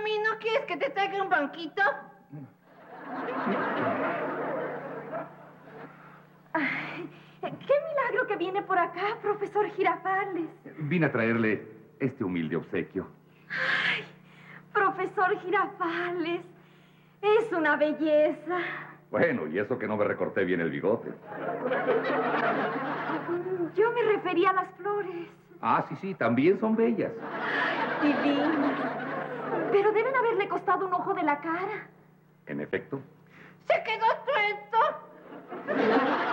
Mami, ¿no quieres que te traiga un banquito? Ay, qué milagro que viene por acá, profesor Girafales. Vine a traerle este humilde obsequio. Ay, profesor Girafales, es una belleza. Bueno, y eso que no me recorté bien el bigote. Yo me refería a las flores. Ah, sí, también son bellas. Divinas. Pero deben haberle costado un ojo de la cara. En efecto. ¡Se quedó suelto!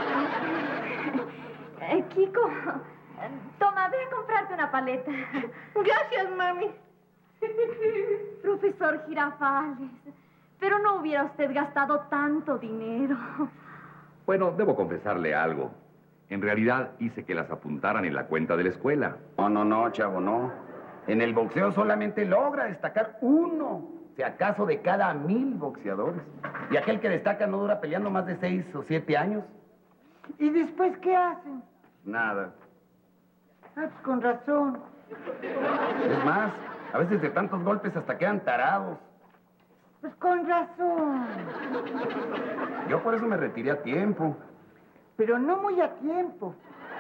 Kiko, toma, ve a comprarte una paleta. Gracias, mami. Profesor Girafales, pero no hubiera usted gastado tanto dinero. Bueno, debo confesarle algo. En realidad hice que las apuntaran en la cuenta de la escuela. No, chavo, no. En el boxeo solamente logra destacar uno, si acaso de cada 1000 boxeadores. Y aquel que destaca no dura peleando más de 6 o 7 años. ¿Y después qué hacen? Nada. Ah, pues con razón. Es más, a veces de tantos golpes hasta quedan tarados. Pues con razón. Yo por eso me retiré a tiempo. Pero no muy a tiempo.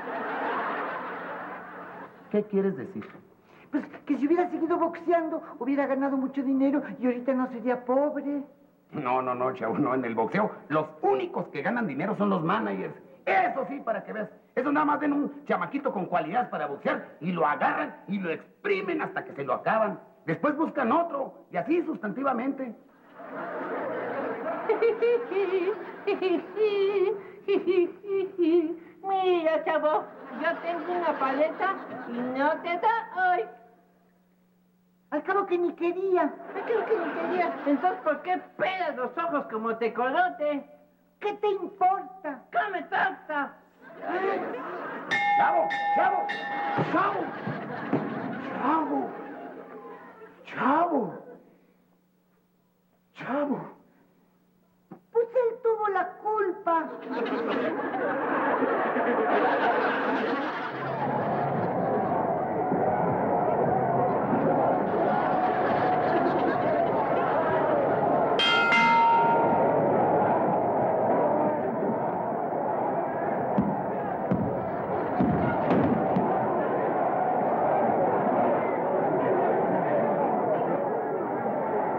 ¿Qué quieres decir? Pues que si hubiera seguido boxeando, hubiera ganado mucho dinero y ahorita no sería pobre. No, chavo, no. En el boxeo, los únicos que ganan dinero son los managers. Eso sí, para que veas. Eso nada más ven un chamaquito con cualidades para boxear y lo agarran y lo exprimen hasta que se lo acaban. Después buscan otro y así sustantivamente. Mira, chavo, yo tengo una paleta y no te da hoy. Al cabo que ni quería. ¿Qué creo que ni quería? Entonces, ¿por qué pelas los ojos como tecolote? ¿Qué te importa? ¡Come torta! ¡Chavo! Pues él tuvo la culpa.